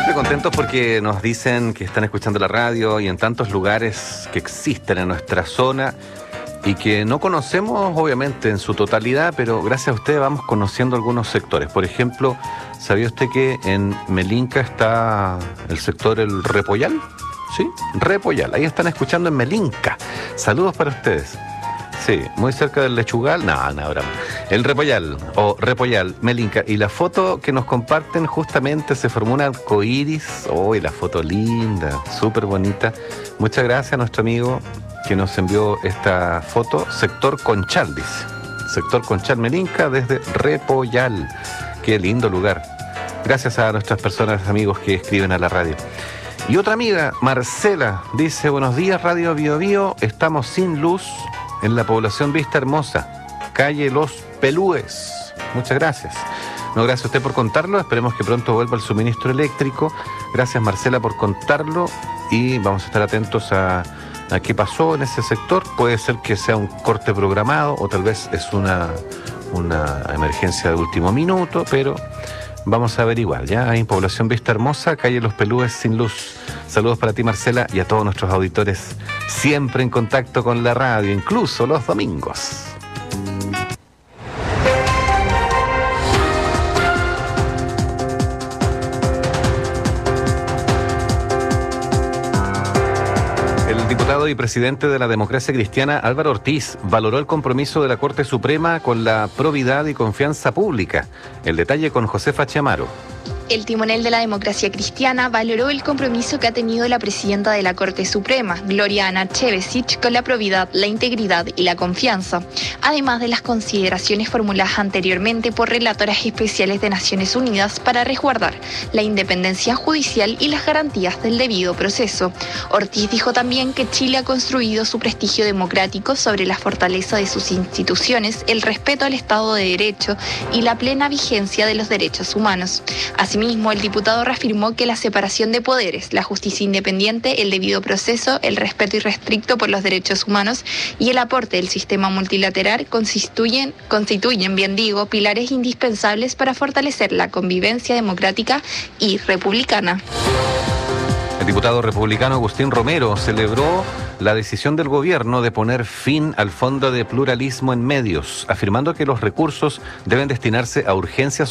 Siempre contentos porque nos dicen que están escuchando la radio y en tantos lugares que existen en nuestra zona y que no conocemos obviamente en su totalidad, pero gracias a usted vamos conociendo algunos sectores. Por ejemplo, ¿sabía usted que en Melinca está el sector El Repollal? ¿Sí? Repollal, ahí están escuchando en Melinca. Saludos para ustedes. Sí, muy cerca del Lechugal, broma. El Repollal, o Repollal, Melinca. Y la foto que nos comparten, justamente se formó un arcoíris. ¡Uy, la foto linda! Súper bonita. Muchas gracias a nuestro amigo que nos envió esta foto. Sector Conchal, dice. Sector Conchal, Melinca, desde Repollal. Qué lindo lugar. Gracias a nuestras personas, amigos que escriben a la radio. Y otra amiga, Marcela, dice: buenos días, Radio Bio Bio. Estamos sin luz en la población Vista Hermosa, calle Los Pelúes. Muchas gracias. No, gracias a usted por contarlo. Esperemos que pronto vuelva el suministro eléctrico. Gracias, Marcela, por contarlo. Y vamos a estar atentos a qué pasó en ese sector. Puede ser que sea un corte programado o tal vez es una emergencia de último minuto, pero vamos a averiguar. Ya hay en población Vista Hermosa, calle Los Pelúes, sin luz. Saludos para ti, Marcela, y a todos nuestros auditores, siempre en contacto con la radio, incluso los domingos. El diputado y presidente de la Democracia Cristiana, Álvaro Ortiz, valoró el compromiso de la Corte Suprema con la probidad y confianza pública. El detalle con Josefa Chamaro. El timonel de la Democracia Cristiana valoró el compromiso que ha tenido la presidenta de la Corte Suprema, Gloria Ana Chevesich, con la probidad, la integridad y la confianza, además de las consideraciones formuladas anteriormente por relatoras especiales de Naciones Unidas para resguardar la independencia judicial y las garantías del debido proceso. Ortiz dijo también que Chile ha construido su prestigio democrático sobre la fortaleza de sus instituciones, el respeto al Estado de Derecho y la plena vigencia de los derechos humanos. Asimismo, el diputado reafirmó que la separación de poderes, la justicia independiente, el debido proceso, el respeto irrestricto por los derechos humanos y el aporte del sistema multilateral constituyen, pilares indispensables para fortalecer la convivencia democrática y republicana. El diputado republicano Agustín Romero celebró la decisión del gobierno de poner fin al Fondo de Pluralismo en Medios, afirmando que los recursos deben destinarse a urgencias